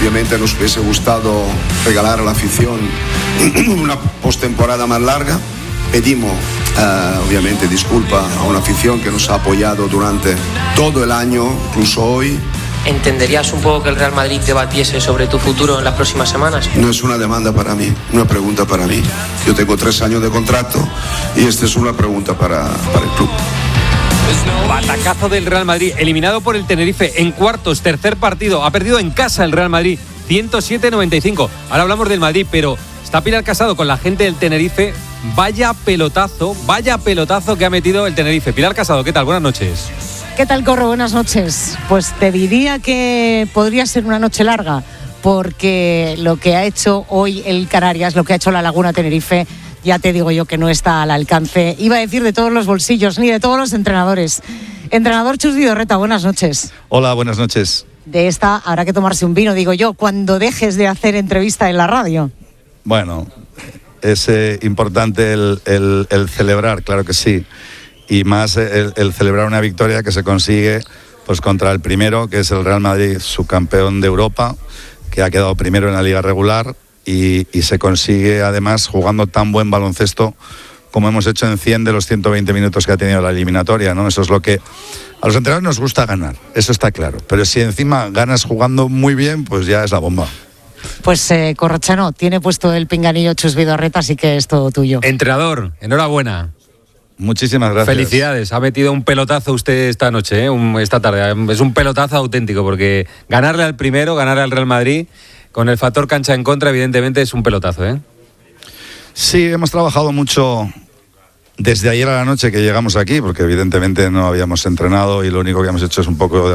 Obviamente nos hubiese gustado regalar a la afición una postemporada más larga. Pedimos, obviamente, disculpa a una afición que nos ha apoyado durante todo el año, incluso hoy. ¿Entenderías un poco que el Real Madrid debatiese sobre tu futuro en las próximas semanas? No es una demanda para mí, una pregunta para mí. Yo tengo 3 años de contrato y esta es una pregunta para el club. Batacazo del Real Madrid, eliminado por el Tenerife en cuartos, tercer partido. Ha perdido en casa el Real Madrid, 107-95. Ahora hablamos del Madrid, pero está Pilar Casado con la gente del Tenerife. Vaya pelotazo que ha metido el Tenerife. Pilar Casado, ¿qué tal? Buenas noches. ¿Qué tal, Corro? Buenas noches. Pues te diría que podría ser una noche larga, porque lo que ha hecho hoy el Canarias, lo que ha hecho la Laguna Tenerife, ya te digo yo que no está al alcance, iba a decir de todos los bolsillos, ni de todos los entrenadores. Entrenador Chus Vidorreta, buenas noches. Hola, buenas noches. De esta habrá que tomarse un vino, digo yo, cuando dejes de hacer entrevista en la radio. Bueno, es importante el celebrar, claro que sí. Y más el celebrar una victoria que se consigue pues contra el primero, que es el Real Madrid, subcampeón de Europa, que ha quedado primero en la liga regular. Y se consigue además jugando tan buen baloncesto como hemos hecho en 100 de los 120 minutos que ha tenido la eliminatoria, ¿no? Eso es lo que a los entrenadores nos gusta ganar, eso está claro, pero si encima ganas jugando muy bien, pues ya es la bomba. Pues Corrochano, tiene puesto el pinganillo Chus Vidorreta, así que es todo tuyo. Entrenador, enhorabuena. Muchísimas gracias. Felicidades, ha metido un pelotazo usted esta noche, esta tarde, es un pelotazo auténtico, porque ganarle al primero, ganarle al Real Madrid, con el factor cancha en contra, evidentemente es un pelotazo, ¿eh? Sí, hemos trabajado mucho desde ayer a la noche que llegamos aquí, porque evidentemente no habíamos entrenado y lo único que hemos hecho es un poco